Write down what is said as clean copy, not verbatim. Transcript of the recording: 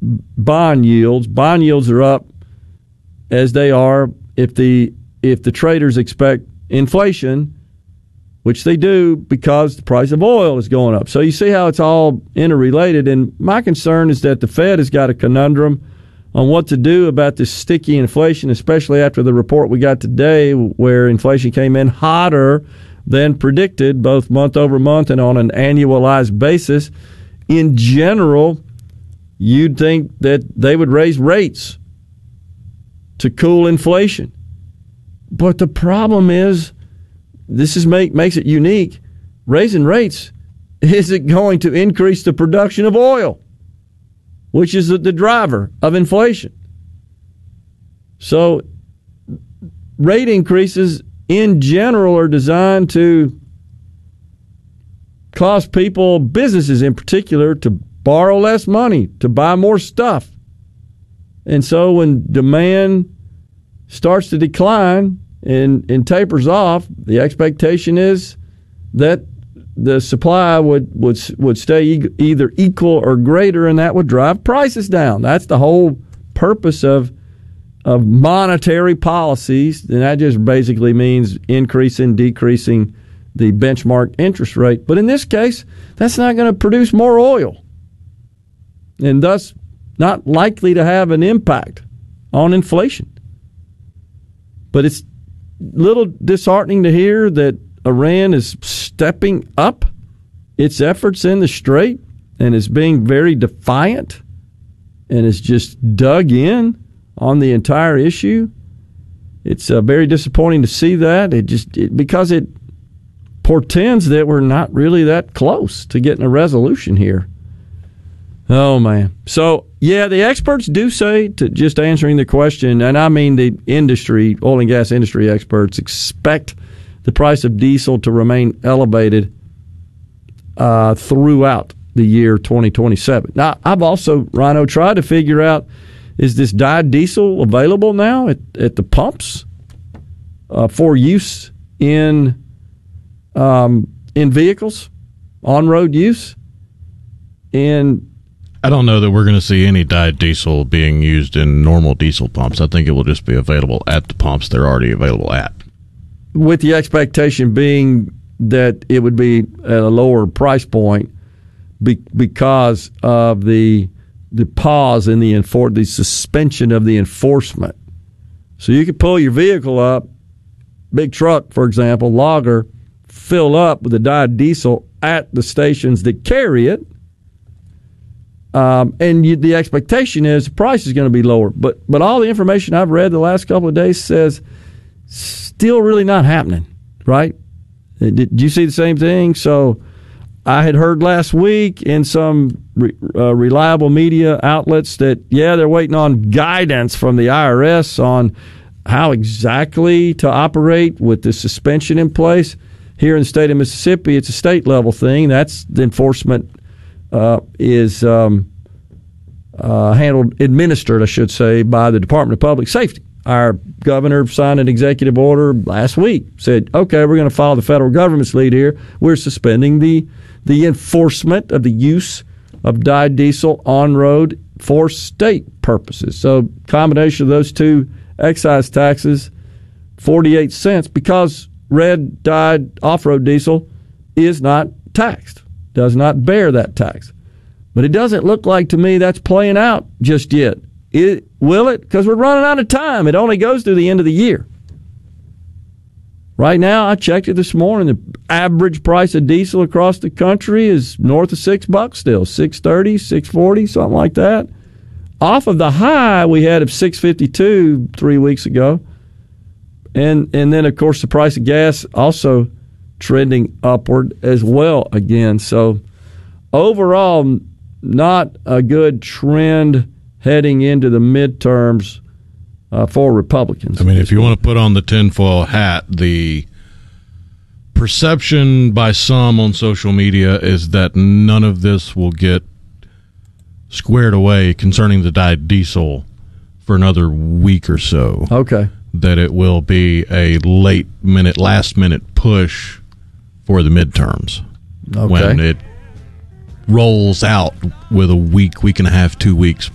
bond yields. Bond yields are up as they are if the traders expect inflation, which they do because the price of oil is going up. So you see how it's all interrelated. And my concern is that the Fed has got a conundrum on what to do about this sticky inflation, especially after the report we got today where inflation came in hotter than predicted, both month over month and on an annualized basis. In general, you'd think that they would raise rates to cool inflation. But the problem is, this makes it unique. Raising rates isn't going to increase the production of oil, which is the driver of inflation. So rate increases in general are designed to cause people, businesses in particular, to borrow less money, to buy more stuff. And so when demand starts to decline and tapers off, the expectation is that the supply would stay either equal or greater, and that would drive prices down. That's the whole purpose of monetary policies, and that just basically means increasing, decreasing the benchmark interest rate. But in this case, that's not going to produce more oil, and thus not likely to have an impact on inflation. But it's a little disheartening to hear that Iran is stepping up its efforts in the Strait and is being very defiant and is just dug in on the entire issue. It's very disappointing to see that. Because it portends that we're not really that close to getting a resolution here. Oh, man. So, yeah, the experts do say, to just answering the question, and I mean the industry, oil and gas industry experts, expect the price of diesel to remain elevated throughout the year 2027. Now, I've also, Rhino, tried to figure out, is this dyed diesel available now at the pumps for use in vehicles, on-road use? And I don't know that we're going to see any dyed diesel being used in normal diesel pumps. I think it will just be available at the pumps they're already available at. With the expectation being that it would be at a lower price point because of the pause in the suspension of the enforcement. So you could pull your vehicle up, big truck, for example, logger, fill up with the dyed diesel at the stations that carry it, the expectation is the price is going to be lower. But all the information I've read the last couple of days says still really not happening, right? Did you see the same thing? So I had heard last week in some reliable media outlets that, yeah, they're waiting on guidance from the IRS on how exactly to operate with the suspension in place. Here in the state of Mississippi, it's a state-level thing. That's the enforcement is administered, I should say, by the Department of Public Safety. Our governor signed an executive order last week, said, okay, we're going to follow the federal government's lead here. We're suspending the enforcement of the use of dyed diesel on road for state purposes. So combination of those two excise taxes, 48 cents, because red dyed off-road diesel is not taxed, does not bear that tax. But it doesn't look like to me that's playing out just yet. Will it? Because we're running out of time. It only goes through the end of the year. Right now, I checked it this morning. The average price of diesel across the country is north of $6 still, $6.30, $6.40, something like that. Off of the high we had of $6.52 3 weeks ago. And then, of course, the price of gas also trending upward as well again. So overall, not a good trend heading into the midterms for Republicans. I mean, if you want to put on the tinfoil hat, the perception by some on social media is that none of this will get squared away concerning the dyed diesel for another week or so. Okay. That it will be a last-minute push for the midterms. Okay. When it rolls out with a week and a half, 2 weeks